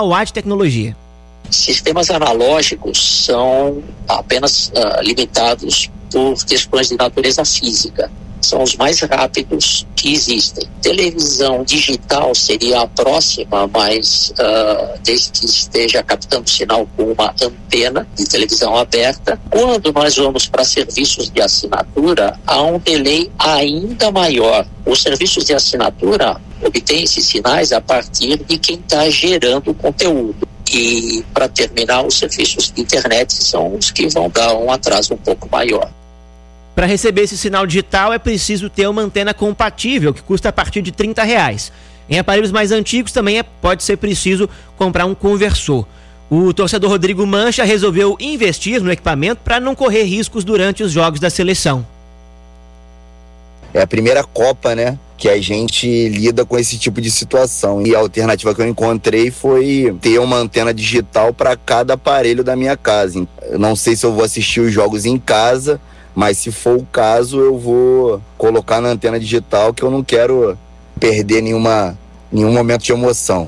Huawei de tecnologia. Sistemas analógicos são apenas limitados por questões de natureza física. São os mais rápidos que existem. Televisão digital seria a próxima, mas desde que esteja captando sinal com uma antena de televisão aberta. Quando nós vamos para serviços de assinatura, há um delay ainda maior. Os serviços de assinatura obtêm esses sinais a partir de quem está gerando o conteúdo. E, para terminar, os serviços de internet são os que vão dar um atraso um pouco maior. Para receber esse sinal digital é preciso ter uma antena compatível, que custa a partir de R$30. Em aparelhos mais antigos também pode ser preciso comprar um conversor. O torcedor Rodrigo Mancha resolveu investir no equipamento para não correr riscos durante os jogos da seleção. É a primeira Copa, né, que a gente lida com esse tipo de situação. E a alternativa que eu encontrei foi ter uma antena digital para cada aparelho da minha casa. Eu não sei se eu vou assistir os jogos em casa, mas se for o caso, eu vou colocar na antena digital, que eu não quero perder nenhum momento de emoção.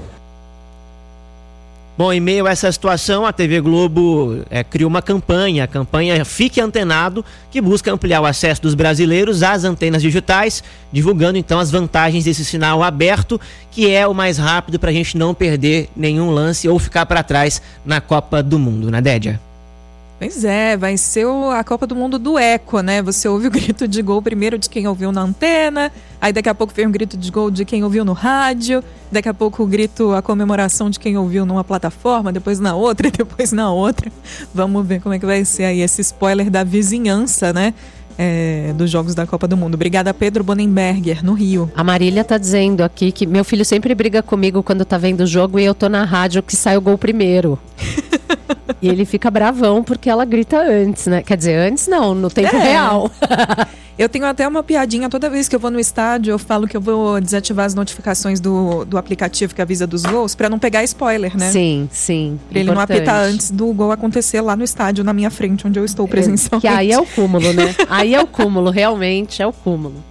Bom, em meio a essa situação, a TV Globo criou uma campanha, a campanha Fique Antenado, que busca ampliar o acesso dos brasileiros às antenas digitais, divulgando então as vantagens desse sinal aberto, que é o mais rápido para a gente não perder nenhum lance ou ficar para trás na Copa do Mundo, né, Dédia? Pois é, vai ser a Copa do Mundo do eco, né? Você ouve o grito de gol primeiro de quem ouviu na antena, aí daqui a pouco vem um grito de gol de quem ouviu no rádio, daqui a pouco o grito, a comemoração de quem ouviu numa plataforma, depois na outra, depois na outra. Vamos ver como é que vai ser aí esse spoiler da vizinhança, né? Dos Jogos da Copa do Mundo. Obrigada, Pedro Bonenberger, no Rio. A Marília tá dizendo aqui que meu filho sempre briga comigo quando tá vendo o jogo e eu tô na rádio que sai o gol primeiro. E ele fica bravão porque ela grita antes, né? Quer dizer, antes não, no tempo real. Eu tenho até uma piadinha, toda vez que eu vou no estádio, eu falo que eu vou desativar as notificações do aplicativo que avisa dos gols, pra não pegar spoiler, né? Sim, sim. Pra ele não apitar antes do gol acontecer lá no estádio, na minha frente, onde eu estou presencialmente. Que aí é o cúmulo, né? Aí é o cúmulo, realmente é o cúmulo.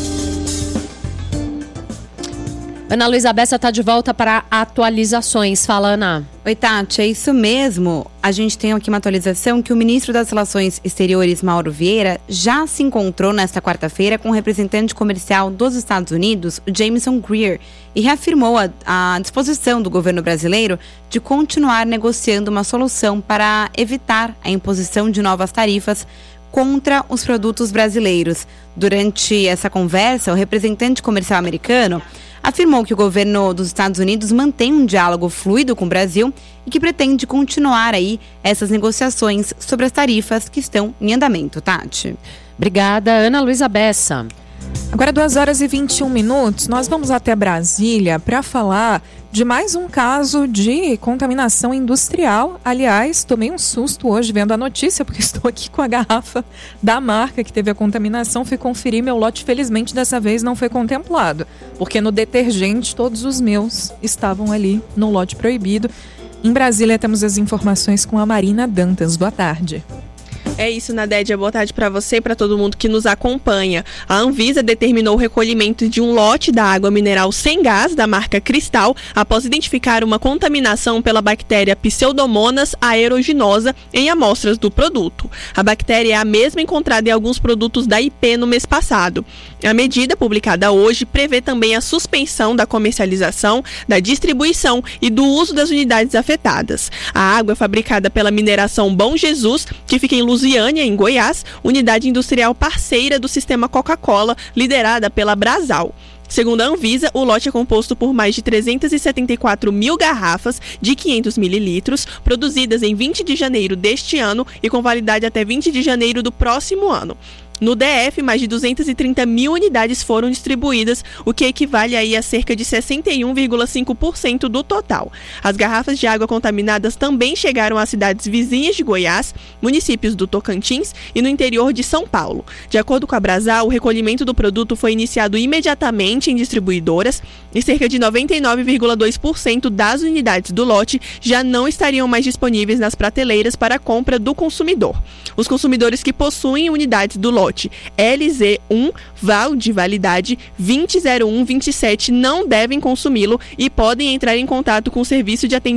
Ana Luísa Bessa está de volta para atualizações. Fala, Ana. Oi, Tati, é isso mesmo. A gente tem aqui uma atualização que o ministro das Relações Exteriores, Mauro Vieira, já se encontrou nesta quarta-feira com o representante comercial dos Estados Unidos, o Jameson Greer, e reafirmou a disposição do governo brasileiro de continuar negociando uma solução para evitar a imposição de novas tarifas contra os produtos brasileiros. Durante essa conversa, o representante comercial americano afirmou que o governo dos Estados Unidos mantém um diálogo fluido com o Brasil e que pretende continuar aí essas negociações sobre as tarifas que estão em andamento, Tati. Obrigada, Ana Luísa Bessa. Agora 2h21, nós vamos até Brasília para falar de mais um caso de contaminação industrial. Aliás, tomei um susto hoje vendo a notícia, porque estou aqui com a garrafa da marca que teve a contaminação. Fui conferir meu lote, felizmente dessa vez não foi contemplado, porque no detergente todos os meus estavam ali no lote proibido. Em Brasília temos as informações com a Marina Dantas. Boa tarde. É isso, Nadédia. Boa tarde para você e para todo mundo que nos acompanha. A Anvisa determinou o recolhimento de um lote da água mineral sem gás da marca Cristal após identificar uma contaminação pela bactéria Pseudomonas aeruginosa em amostras do produto. A bactéria é a mesma encontrada em alguns produtos da IP no mês passado. A medida, publicada hoje, prevê também a suspensão da comercialização, da distribuição e do uso das unidades afetadas. A água é fabricada pela mineração Bom Jesus, que fica em Lusiânia, em Goiás, unidade industrial parceira do sistema Coca-Cola, liderada pela Brasal. Segundo a Anvisa, o lote é composto por mais de 374 mil garrafas de 500 mililitros, produzidas em 20 de janeiro deste ano e com validade até 20 de janeiro do próximo ano. No DF, mais de 230 mil unidades foram distribuídas, o que equivale aí a cerca de 61,5% do total. As garrafas de água contaminadas também chegaram às cidades vizinhas de Goiás, municípios do Tocantins e no interior de São Paulo. De acordo com a Brasal, o recolhimento do produto foi iniciado imediatamente em distribuidoras e cerca de 99,2% das unidades do lote já não estariam mais disponíveis nas prateleiras para a compra do consumidor. Os consumidores que possuem unidades do lote LZ1, VAL de validade 2001-27 não devem consumi-lo e podem entrar em contato com o serviço de atendimento